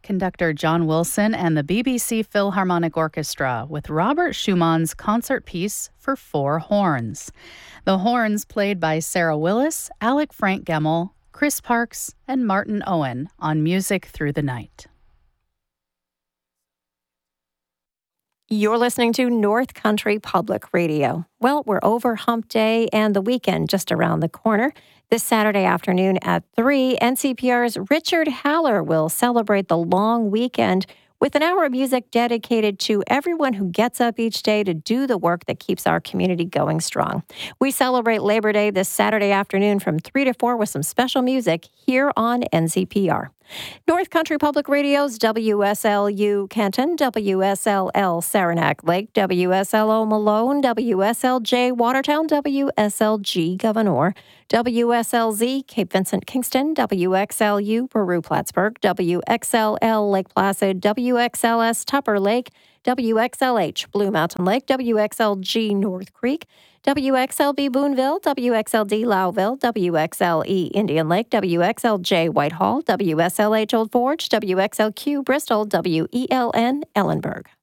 conductor John Wilson and the BBC Philharmonic Orchestra with Robert Schumann's concert piece for four horns. The horns played by Sarah Willis, Alec Frank Gemmel, Chris Parks, and Martin Owen on Music Through the Night. You're listening to North Country Public Radio. Well, we're over Hump Day and the weekend just around the corner. This Saturday afternoon at 3, NCPR's Richard Haller will celebrate the long weekend with an hour of music dedicated to everyone who gets up each day to do the work that keeps our community going strong. We celebrate Labor Day this Saturday afternoon from 3 to 4 with some special music here on NCPR. North Country Public Radio's WSLU Kenton, WSLL Saranac Lake, WSLO Malone, WSLJ Watertown, WSLG Gouverneur, WSLZ Cape Vincent Kingston, WXLU Peru Plattsburgh, WXLL Lake Placid, WXLS Tupper Lake, WXLH Blue Mountain Lake, WXLG North Creek, WXLB Boonville, WXLD Lowville, WXLE Indian Lake, WXLJ Whitehall, WSLH Old Forge, WXLQ Bristol, WELN Ellenburg.